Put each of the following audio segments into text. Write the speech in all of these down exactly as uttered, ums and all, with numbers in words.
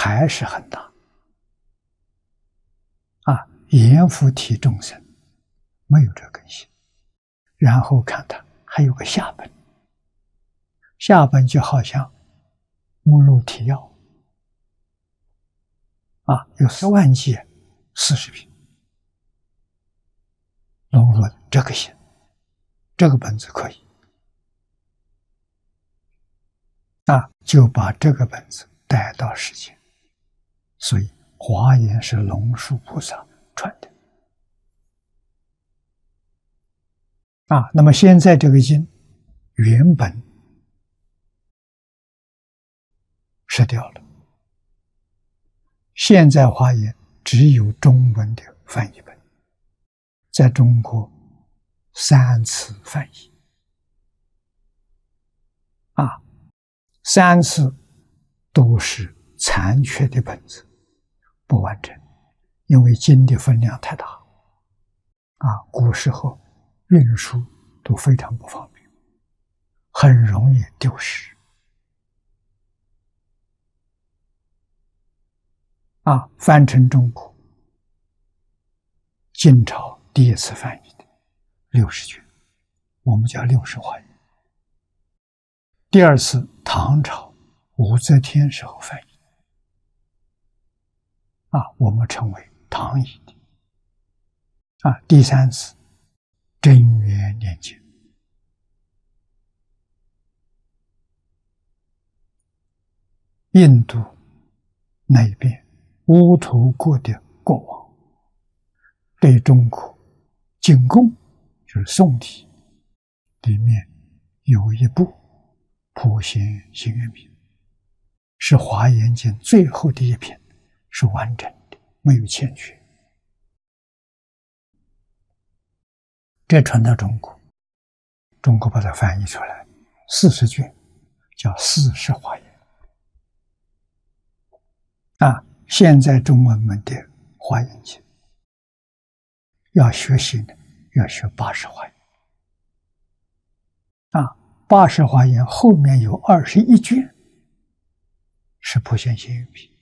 还是很大啊！阎浮提众生没有这根性，然后看它还有个下本，下本就好像目录提要啊，有十万节四十品，融入这个性，这个本子可以啊，就把这个本子带到世间。所以华严是龙树菩萨传的啊。那么现在这个经原本失掉了，现在华严只有中文的翻译本，在中国三次翻译啊，三次都是残缺的本子，不完整，因为经的分量太大啊，古时候运输都非常不方便，很容易丢失啊。翻成中国，晋朝第一次翻译的六十卷，我们叫六十华严。第二次唐朝武则天时候翻译啊，我们称为唐译的啊。第三次贞元年间，印度那边乌图国的国王对中国进贡，就是宋体里面有一部普贤行愿品，是华严经最后的一品，是完整的，没有欠缺。这传到中国，中国把它翻译出来，四十卷，叫四十华严啊。现在中文们的华严经要学习的，要学八十华严啊。八十华严后面有二十一卷是普贤行愿品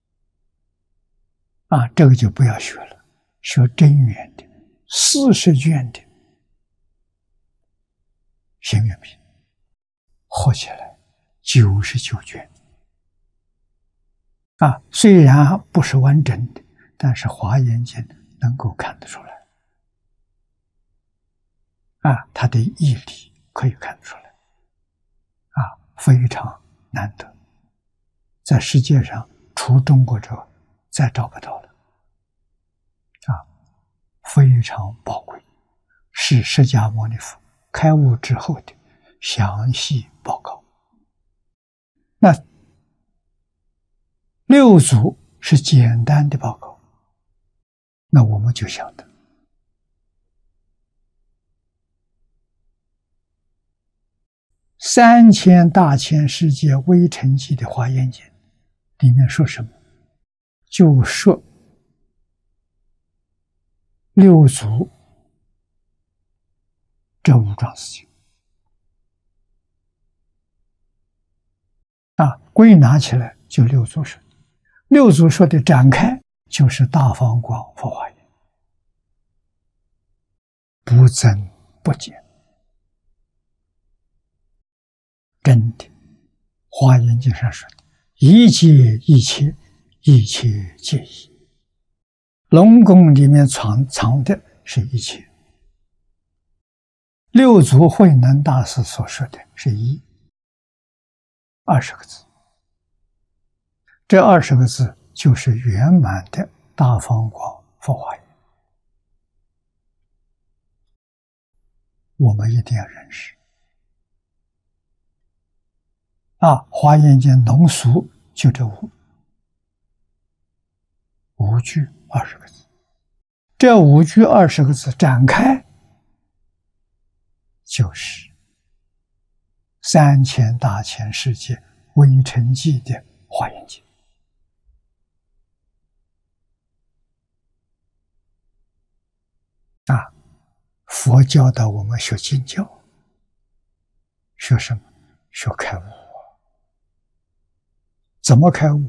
啊，这个就不要学了，学真元的四十卷的行愿品，合起来九十九卷啊。虽然不是完整的，但是华严经能够看得出来啊，它的义理可以看得出来啊，非常难得，在世界上除中国之外再找不到了啊，非常宝贵，是释迦牟尼佛开悟之后的详细报告。那六祖是简单的报告，那我们就晓得三千大千世界微尘记的华严经里面说什么，就说六祖这五桩事情啊，归纳起来就六祖说的。六祖说的展开就是大方广佛华严，不增不减。真的，华严经上说的一切一切，一切皆一。龙宫里面藏藏的是一切，六祖慧能大师所说的是一，二十个字，这二十个字就是圆满的大方广佛华严，我们一定要认识啊。华严经浓缩就这五五句二十个字，这五句二十个字展开就是三千大千世界微尘记的华严经啊。佛教导我们学经教，学什么？学开悟。怎么开悟？